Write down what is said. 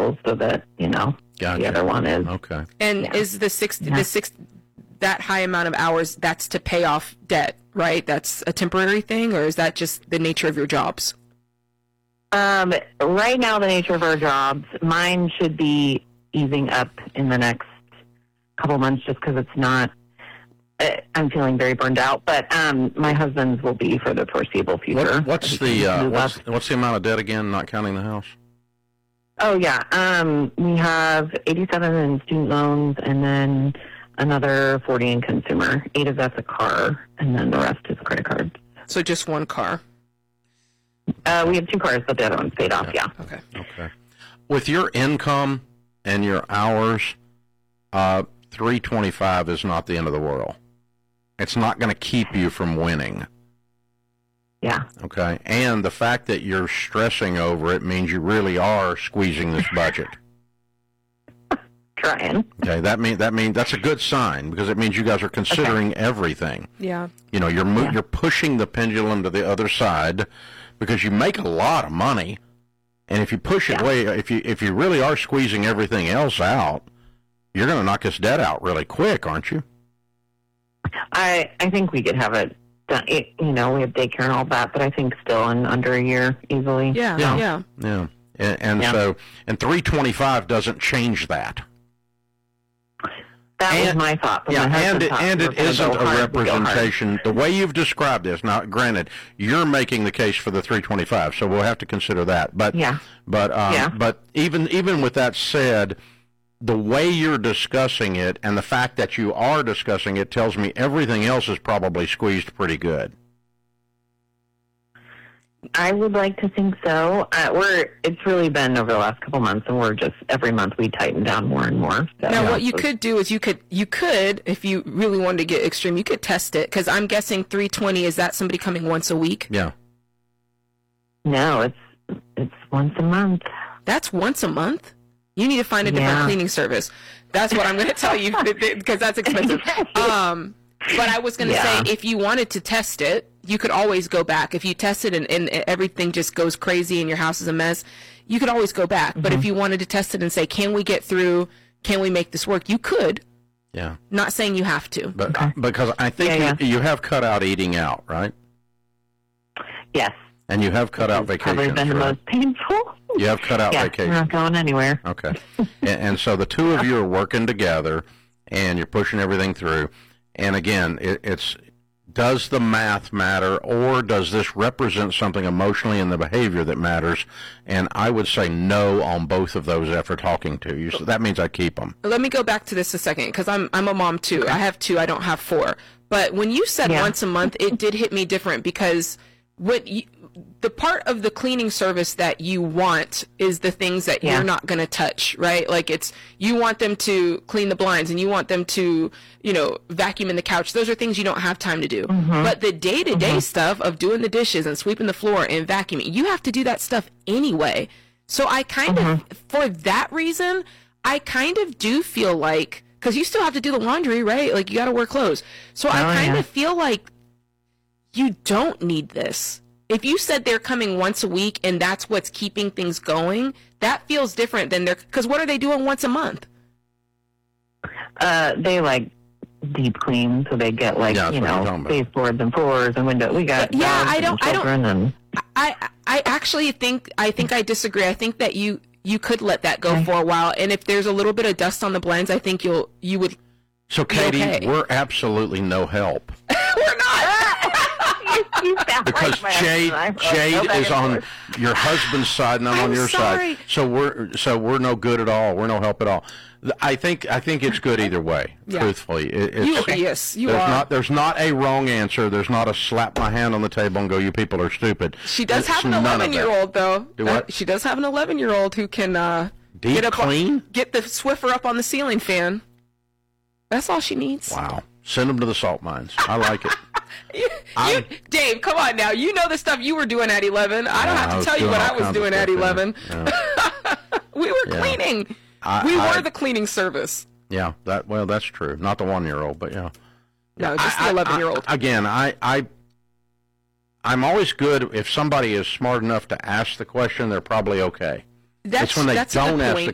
bills so that, Gotcha. the other one is. Okay. And is the that high amount of hours, that's to pay off debt, right? That's a temporary thing, or is that just the nature of your jobs? Right now, the nature of our jobs, mine should be easing up in the next couple months just because it's not, I'm feeling very burned out, but my husband's will be for the foreseeable future. What's the amount of debt again, not counting the house? Oh, yeah. We have 87 in student loans and then another 40 in consumer. 8 of that's a car, and then the rest is credit cards. So just one car? We have 2 cars, but the other one's paid off, yeah. Okay. With your income and your hours, $325 is not the end of the world. It's not going to keep you from winning. Yeah. Okay. And the fact that you're stressing over it means you really are squeezing this budget. Trying. Okay. That means that's a good sign because it means you guys are considering everything. Yeah. You're pushing the pendulum to the other side because you make a lot of money, and if you push it away, if you really are squeezing everything else out, you're going to knock this debt out really quick, aren't you? I think we could have it done. We have daycare and all that, but I think still in under a year easily. Yeah. And so $325 doesn't change that. That was my thought. And it isn't a representation. The way you've described this, now granted, you're making the case for the $325, so we'll have to consider that. But even with that said, the way you're discussing it and the fact that you are discussing it tells me everything else is probably squeezed pretty good. I would like to think so. It's really been over the last couple months, and we're just every month we tighten down more and more. So, now, what you could do is you could, if you really wanted to get extreme, you could test it, because I'm guessing 320, is that somebody coming once a week? Yeah. No, it's once a month. That's once a month? You need to find a different cleaning service. That's what I'm going to tell you, because that's expensive. But I was going to say, if you wanted to test it, you could always go back. If you test it and everything just goes crazy and your house is a mess, you could always go back. Mm-hmm. But if you wanted to test it and say, can we get through, can we make this work, you could. Yeah. Not saying you have to. But because I think you have cut out eating out, right? Yes. And you have cut out vacations, probably been the most painful. You have cut out vacations. We're not going anywhere. Okay. and so the two of you are working together, and you're pushing everything through. And again, it's does the math matter, or does this represent something emotionally in the behavior that matters? And I would say no on both of those after talking to you. So that means I keep them. Let me go back to this a second, because I'm a mom too. Okay. I have 2. I don't have 4. But when you said once a month, it did hit me different, because the part of the cleaning service that you want is the things that you're not going to touch, right? Like you want them to clean the blinds, and you want them to, vacuum in the couch. Those are things you don't have time to do. Mm-hmm. But the day-to-day stuff of doing the dishes and sweeping the floor and vacuuming, you have to do that stuff anyway. So I kind of, for that reason, I kind of do feel like, because you still have to do the laundry, right? Like you got to wear clothes. So I kind of feel like you don't need this. If you said they're coming once a week and that's what's keeping things going, that feels different than because what are they doing once a month? They deep clean, so they get baseboards and floors and windows. We got I actually think I disagree. I think that you could let that go for a while, and if there's a little bit of dust on the blinds, I think you would. So Katie, we're absolutely no help. We're not. Because Jade is on your husband's side and I'm on your side. So we're no good at all. We're no help at all. I think it's good either way. Truthfully, you are. There's not a wrong answer. There's not a slap my hand on the table and go, you people are stupid. She does have an 11-year-old though. Do what? She does have an 11-year-old who can deep clean. Get the Swiffer up on the ceiling fan. That's all she needs. Wow. Send them to the salt mines. I like it. Dave, come on now. You know the stuff you were doing at 11. I don't have to tell you what I was doing at 11. Yeah. We were cleaning. We were the cleaning service. Yeah, that's true. Not the 1-year-old, but yeah. No, just the 11-year-old. Again, I'm always good if somebody is smart enough to ask the question, they're probably okay. It's when they don't ask the